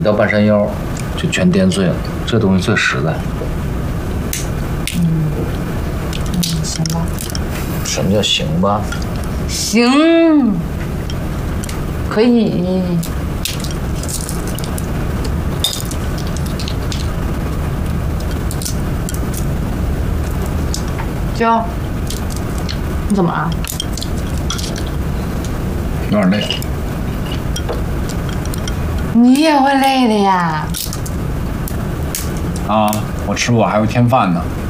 到半山腰就全颠碎了，这东西最实在。 行吧。 什么叫行吧？ 行，可以。娇，你怎么了？ 有点累。 你也会累的呀。 啊，我吃不饱还会添饭呢。